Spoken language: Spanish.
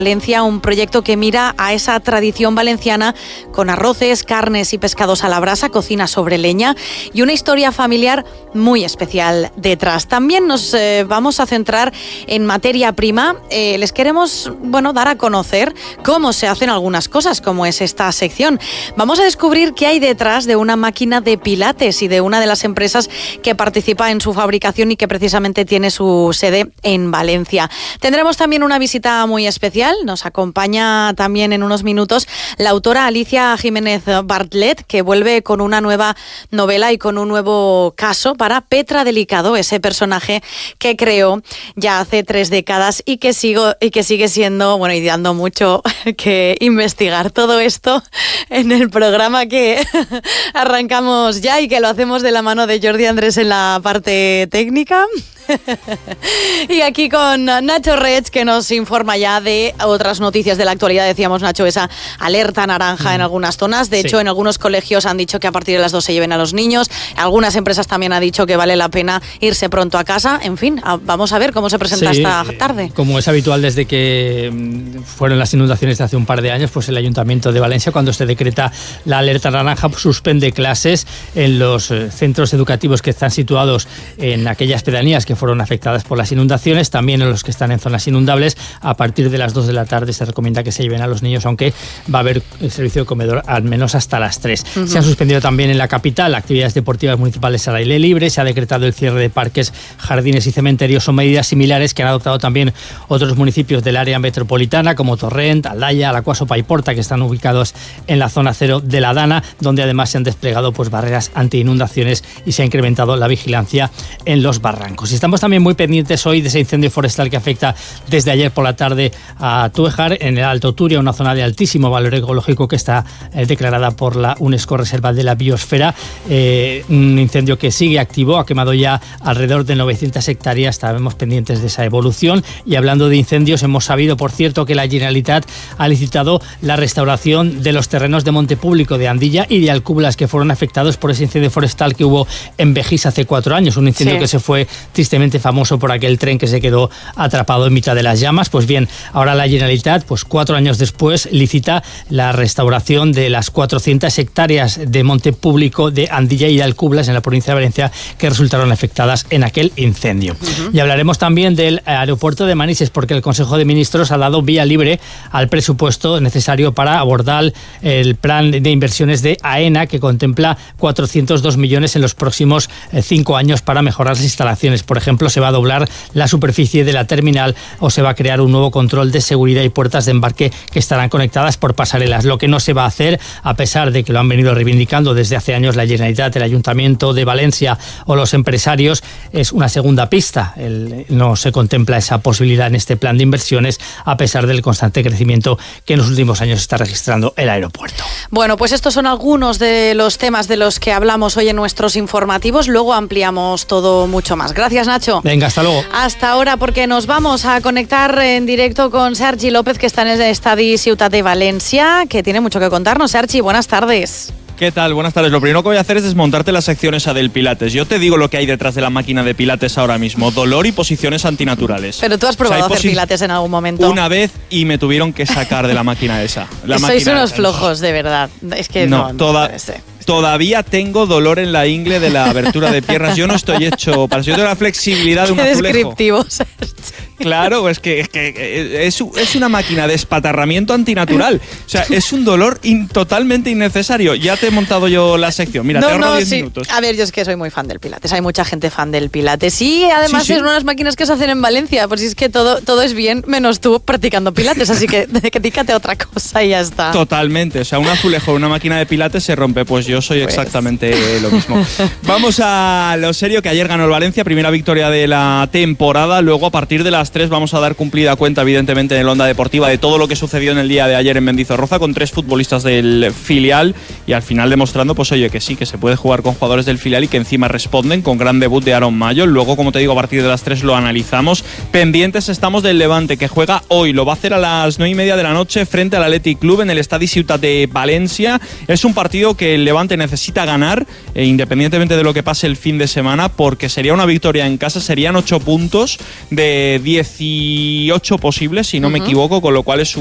Valencia, un proyecto que mira a esa tradición valenciana con arroces, carnes y pescados a la brasa, cocina sobre leña y una historia familiar muy especial detrás. También nos vamos a centrar en materia prima. Les queremos, dar a conocer cómo se hacen algunas cosas, como es esta sección. Vamos a descubrir qué hay detrás de una máquina de pilates y de una de las empresas que participa en su fabricación y que precisamente tiene su sede en Valencia. Tendremos también una visita muy especial. Nos acompaña también en unos minutos la autora Alicia Jiménez Bartlett, que vuelve con una nueva novela y con un nuevo caso para Petra Delicado, ese personaje que creó ya hace 3 décadas y que sigue siendo, y dando mucho que investigar. Todo esto en el programa que arrancamos ya y que lo hacemos de la mano de Jordi Andrés en la parte técnica. Y aquí con Nacho Reig, que nos informa ya de otras noticias de la actualidad. Decíamos, Nacho, esa alerta naranja en algunas zonas. De hecho, en algunos colegios han dicho que a partir de las 2 se lleven a los niños. Algunas empresas también han dicho que vale la pena irse pronto a casa. En fin, vamos a ver cómo se presenta esta tarde. Como es habitual desde que fueron las inundaciones de hace un par de años, pues el Ayuntamiento de Valencia, cuando se decreta la alerta naranja, suspende clases en los centros educativos que están situados en aquellas pedanías que fueron afectadas por las inundaciones, también en los que están en zonas inundables. A partir de las 2 de la tarde se recomienda que se lleven a los niños, aunque va a haber el servicio de comedor al menos hasta las 3. Uh-huh. Se han suspendido también en la capital actividades deportivas municipales al aire libre, se ha decretado el cierre de parques, jardines y cementerios. Son medidas similares que han adoptado también otros municipios del área metropolitana, como Torrent, Aldaya, Alacuaso, Paiporta, que están ubicados en la zona cero de la Dana, donde además se han desplegado barreras anti-inundaciones y se ha incrementado la vigilancia en los barrancos. Y estamos también muy pendientes hoy de ese incendio forestal que afecta desde ayer por la tarde a Túejar, en el Alto Turia, una zona de altísimo valor ecológico que está declarada por la UNESCO Reserva de la Biosfera. Un incendio que sigue activo, ha quemado ya alrededor de 900 hectáreas. Estaremos pendientes de esa evolución. Y hablando de incendios, hemos sabido, por cierto, que la Generalitat ha licitado la restauración de los terrenos de monte público de Andilla y de Alcublas, que fueron afectados por ese incendio forestal que hubo en Begís hace 4 años. Un incendio que se fue tristemente famoso por aquel tren que se quedó atrapado en mitad de las llamas. Pues bien, ahora la Generalitat, 4 años después, licita la restauración de las 400 hectáreas de monte público de Andilla y de Alcublas en la provincia de Valencia que resultaron afectadas en aquel incendio. Uh-huh. Y hablaremos también del aeropuerto de Manises, porque el Consejo de Ministros ha dado vía libre al presupuesto necesario para abordar el plan de inversiones de AENA, que contempla 402 millones en los próximos 5 años para mejorar las instalaciones. Por ejemplo, se va a doblar la superficie de la terminal o se va a crear un nuevo control de seguridad y puertas de embarque que estarán conectadas por pasarelas. Lo que no se va a hacer, a pesar de que lo han venido reivindicando desde hace años la Generalitat, el Ayuntamiento de Valencia o los empresarios, es una segunda pista. No se contempla esa posibilidad en este plan de inversiones, a pesar del constante crecimiento que en los últimos años está registrando el aeropuerto. Bueno, pues estos son algunos de los temas de los que hablamos hoy en nuestros informativos. Luego ampliamos todo mucho más. Gracias, Nacho. Venga, hasta luego. Hasta ahora, porque nos vamos a conectar en directo con Sergi López, que está en el Estadi Ciutat de Valencia, que tiene mucho que contarnos. Sergi, buenas tardes. ¿Qué tal? Buenas tardes. Lo primero que voy a hacer es desmontarte la sección esa del Pilates. Yo te digo lo que hay detrás de la máquina de Pilates ahora mismo. Dolor y posiciones antinaturales. Pero tú has probado hacer Pilates en algún momento. Una vez y me tuvieron que sacar de la máquina esa. Sois unos flojos, de verdad. Es que no todavía tengo dolor en la ingle de la abertura de piernas. Yo no estoy hecho para eso. Yo tengo la flexibilidad de un azulejo. Descriptivo. Claro, es que es una máquina de espatarramiento antinatural. O sea, es un dolor totalmente innecesario. Ya te he montado yo la sección. Mira, te ahorro 10 minutos. A ver, yo es que soy muy fan del Pilates. Hay mucha gente fan del Pilates. Y además es una de las máquinas que se hacen en Valencia. Pues es que todo es bien, menos tú practicando Pilates. Así que dedícate a otra cosa y ya está. Totalmente. O sea, un azulejo, una máquina de Pilates se rompe. Pues yo soy exactamente lo mismo. Vamos a lo serio, que ayer ganó el Valencia. Primera victoria de la temporada. Luego, a partir de las 3 vamos a dar cumplida cuenta, evidentemente, en el Onda Deportiva de todo lo que sucedió en el día de ayer en Mendizorroza con 3 futbolistas del filial y al final demostrando, pues oye, que sí, que se puede jugar con jugadores del filial y que encima responden, con gran debut de Aaron Mayo. Luego, como te digo, a partir de las 3 lo analizamos. Pendientes estamos del Levante, que juega hoy, lo va a hacer a las 9:30 de la noche frente al Athletic Club en el Estadi Ciutat de Valencia. Es un partido que el Levante necesita ganar, independientemente de lo que pase el fin de semana, porque sería una victoria en casa, serían 8 puntos de 10 18 posibles, si no me equivoco, con lo cual es